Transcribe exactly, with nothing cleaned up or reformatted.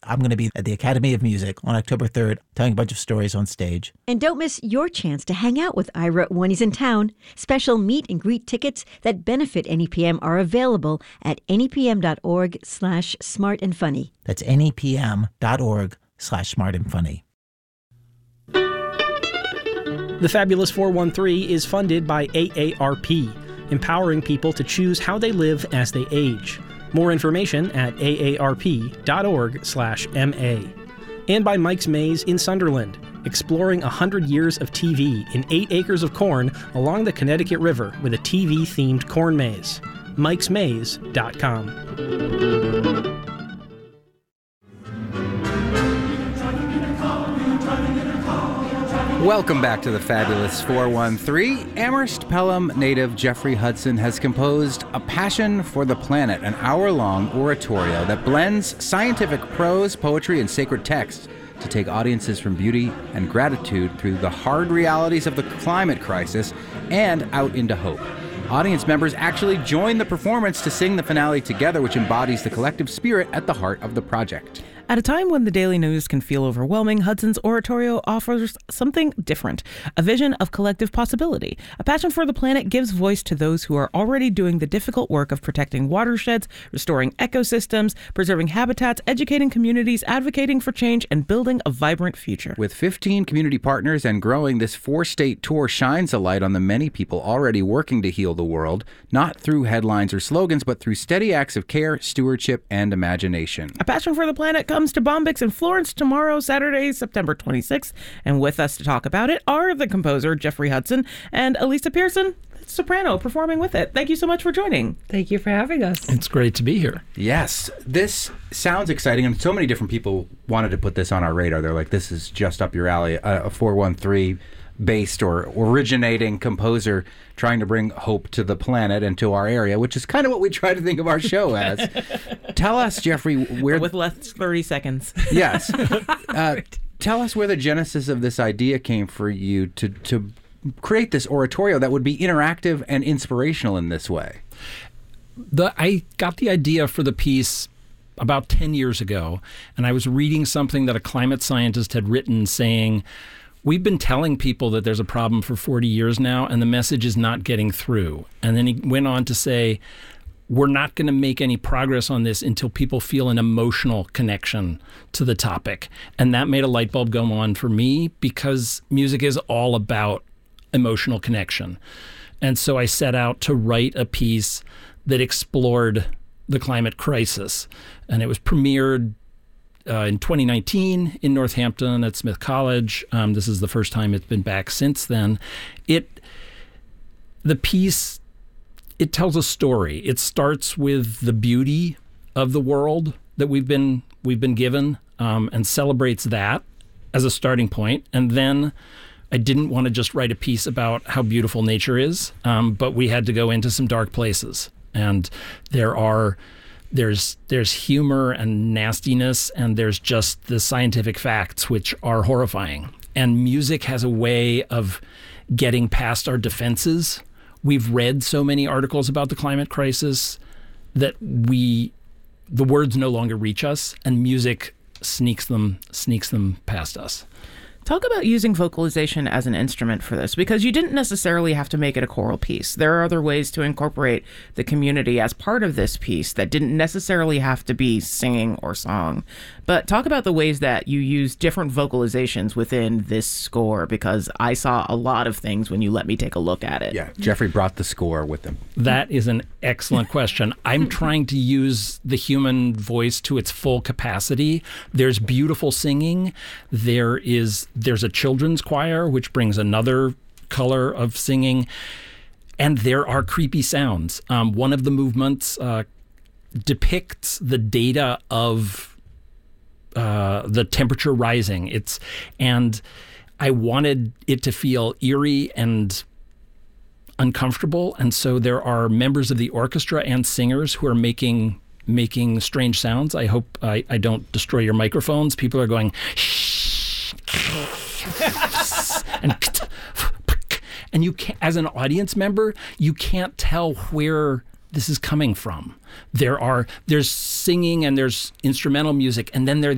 I'm going to be at the Academy of Music on October third, telling a bunch of stories on stage. And don't miss your chance to hang out with Ira when he's in town. Special meet and greet tickets that benefit N E P M are available at nepm.org slash smart and funny. That's nepm.org slash smart and funny. The Fabulous four one three is funded by A A R P, empowering people to choose how they live as they age. More information at aarp.org slash MA. And by Mike's Maze in Sunderland, exploring one hundred years of T V in eight acres of corn along the Connecticut River with a T V-themed corn maze. mikes maze dot com. Welcome back to the Fabulous four one three. Amherst Pelham native Jeffrey Hudson has composed A Passion for the Planet, an hour-long oratorio that blends scientific prose, poetry, and sacred text to take audiences from beauty and gratitude through the hard realities of the climate crisis and out into hope. Audience members actually join the performance to sing the finale together, which embodies the collective spirit at the heart of the project. At a time when the daily news can feel overwhelming, Hudson's oratorio offers something different, a vision of collective possibility. A Passion for the Planet gives voice to those who are already doing the difficult work of protecting watersheds, restoring ecosystems, preserving habitats, educating communities, advocating for change, and building a vibrant future. With fifteen community partners and growing, this four-state tour shines a light on the many people already working to heal the world, not through headlines or slogans, but through steady acts of care, stewardship, and imagination. A Passion for the Planet comes to Bombyx in Florence tomorrow, Saturday, September twenty-sixth. And with us to talk about it are the composer, Jeffrey Hudson, and Elisa Pearson, soprano, performing with it. Thank you so much for joining. Thank you for having us. It's great to be here. Yes, this sounds exciting, and so many different people wanted to put this on our radar. They're like, this is just up your alley, a, a four one three based or originating composer trying to bring hope to the planet and to our area, which is kind of what we try to think of our show as. Tell us, Jeffrey, where... With less thirty seconds. Yes. Uh, tell us where the genesis of this idea came for you to, to create this oratorio that would be interactive and inspirational in this way. The I got the idea for the piece about ten years ago, and I was reading something that a climate scientist had written saying, we've been telling people that there's a problem for forty years now, and the message is not getting through. And then he went on to say, we're not going to make any progress on this until people feel an emotional connection to the topic. And that made a light bulb go on for me, because music is all about emotional connection. And so I set out to write a piece that explored the climate crisis. And it was premiered Uh, in twenty nineteen in Northampton at Smith College. Um, this is the first time it's been back since then. It, the piece, it tells a story. It starts with the beauty of the world that we've been we've been given, um, and celebrates that as a starting point. And then I didn't want to just write a piece about how beautiful nature is, um, but we had to go into some dark places. And there are There's there's humor and nastiness, and there's just the scientific facts, which are horrifying. And music has a way of getting past our defenses. We've read so many articles about the climate crisis that we, the words no longer reach us, and music sneaks them sneaks them past us. Talk about using vocalization as an instrument for this, because you didn't necessarily have to make it a choral piece. There are other ways to incorporate the community as part of this piece that didn't necessarily have to be singing or song. But talk about the ways that you use different vocalizations within this score, because I saw a lot of things when you let me take a look at it. Yeah, Jeffrey brought the score with him. That is an excellent question. I'm trying to use the human voice to its full capacity. There's beautiful singing. There is there's a children's choir, which brings another color of singing. And there are creepy sounds. Um, one of the movements uh, depicts the data of uh, the temperature rising. It's and I wanted it to feel eerie and uncomfortable, and so there are members of the orchestra and singers who are making making strange sounds. I hope I, I don't destroy your microphones. People are going shh, and and you can't, as an audience member, you can't tell where this is coming from. There are there's singing and there's instrumental music, and then there